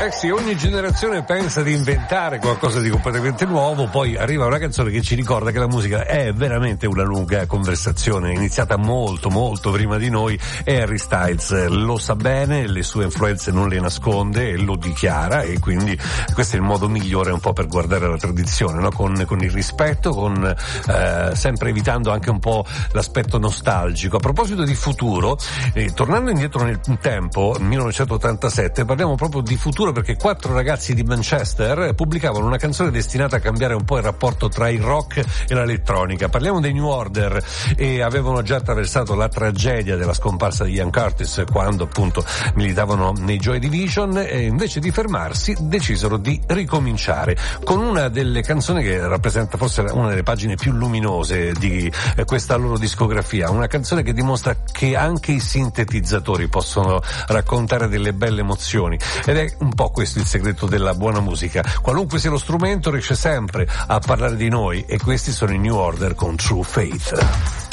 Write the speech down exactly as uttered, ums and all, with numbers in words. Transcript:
Eh sì, ogni generazione pensa di inventare qualcosa di completamente nuovo, poi arriva una canzone che ci ricorda che la musica è veramente una lunga conversazione, iniziata molto molto prima di noi, e Harry Styles lo sa bene, le sue influenze non le nasconde e lo dichiara, e quindi questo è il modo migliore un po' per guardare la tradizione, no? Con, con il rispetto, con eh, sempre evitando anche un po' l'aspetto nostalgico. A proposito di futuro, eh, tornando indietro nel tempo, millenovecentottantasette, parliamo proprio di futuro perché quattro ragazzi di Manchester pubblicavano una canzone destinata a cambiare un po' il rapporto tra il rock e l'elettronica. Parliamo dei New Order, e avevano già attraversato la tragedia della scomparsa di Ian Curtis quando appunto militavano nei Joy Division, e invece di fermarsi decisero di ricominciare con una delle canzoni che rappresenta forse una delle pagine più luminose di questa loro discografia, una canzone che dimostra che anche i sintetizzatori possono raccontare delle belle emozioni, ed è un po' questo il segreto della buona musica. Qualunque sia lo strumento riesce sempre a parlare di noi, e questi sono i New Order con True Faith.